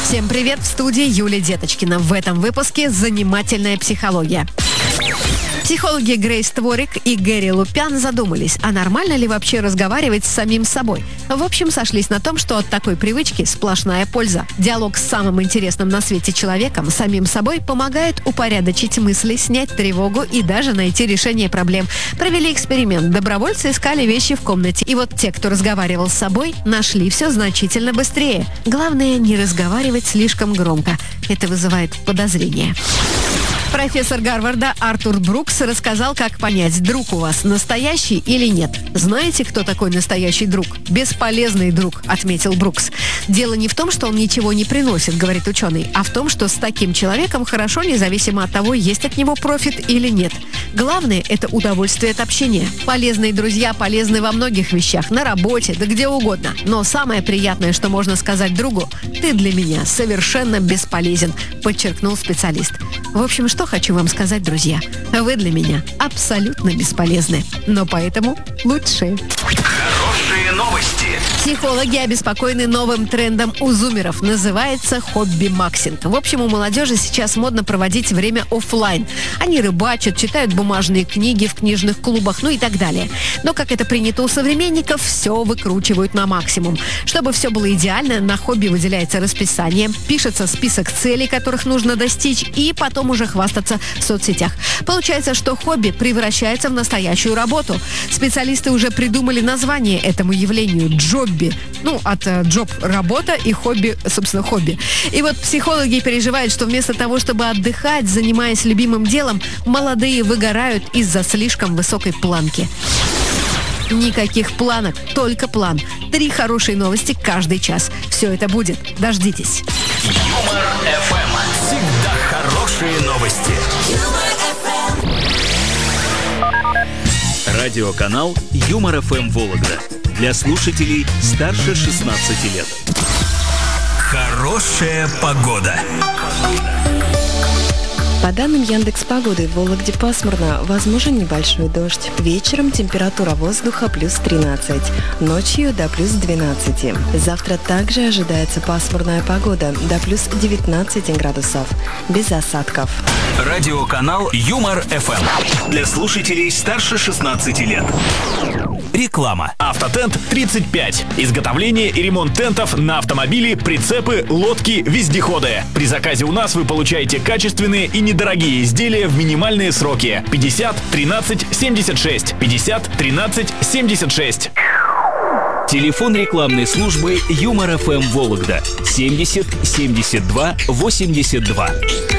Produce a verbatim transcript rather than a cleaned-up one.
Всем привет, в студии Юлия Деточкина. В этом выпуске «Занимательная психология». Психологи Грейс Творик и Гэри Лупян задумались, а нормально ли вообще разговаривать с самим собой. В общем, сошлись на том, что от такой привычки сплошная польза. Диалог с самым интересным на свете человеком, самим собой, помогает упорядочить мысли, снять тревогу и даже найти решение проблем. Провели эксперимент. Добровольцы искали вещи в комнате. И вот те, кто разговаривал с собой, нашли все значительно быстрее. Главное, не разговаривать слишком громко. Это вызывает подозрения. Профессор Гарварда Артур Брукс рассказал, как понять, друг у вас настоящий или нет. Знаете, кто такой настоящий друг? Бесполезный друг, отметил Брукс. Дело не в том, что он ничего не приносит, говорит ученый, а в том, что с таким человеком хорошо, независимо от того, есть от него профит или нет. Главное – это удовольствие от общения. Полезные друзья полезны во многих вещах, на работе, да где угодно. Но самое приятное, что можно сказать другу – ты для меня совершенно бесполезен, подчеркнул специалист. В общем, что хочу вам сказать, друзья. Вы для меня абсолютно бесполезны, но поэтому лучшие. Хорошие новости. Психологи обеспокоены новым трендом у зумеров. Называется хобби-максинг. В общем, у молодежи сейчас модно проводить время офлайн. Они рыбачат, читают бумажные книги в книжных клубах, ну и так далее. Но, как это принято у современников, все выкручивают на максимум. Чтобы все было идеально, на хобби выделяется расписание, пишется список целей, которых нужно достичь, и потом уже хвастаться в соцсетях. Получается, что хобби превращается в настоящую работу. Специалисты уже придумали название этому явлению – джобби. Ну, от э, джоб – работа и хобби, собственно, хобби. И вот психологи переживают, что вместо того, чтобы отдыхать, занимаясь любимым делом, молодые выгорают из-за слишком высокой планки. Никаких планок, только план. Три хорошие новости каждый час. Все это будет. Дождитесь. Юмор эф эм. Всегда хорошие новости. Радиоканал Юмор эф эм Вологда. Для слушателей старше шестнадцати лет. Хорошая погода. По данным Яндекс.Погоды, в Вологде пасмурно, возможен небольшой дождь. Вечером температура воздуха плюс тринадцать, ночью до плюс двенадцати. Завтра также ожидается пасмурная погода, до плюс девятнадцати градусов, без осадков. Радиоканал Юмор эф эм. Для слушателей старше шестнадцати лет. Реклама. Автотент тридцать пять. Изготовление и ремонт тентов на автомобили, прицепы, лодки, вездеходы. При заказе у нас вы получаете качественные и недорогие изделия в минимальные сроки. пятьдесят тринадцать семьдесят шесть. пятьдесят тринадцать семьдесят шесть. Телефон рекламной службы Юмор эф эм Вологда семьдесят семьдесят два восемьдесят два.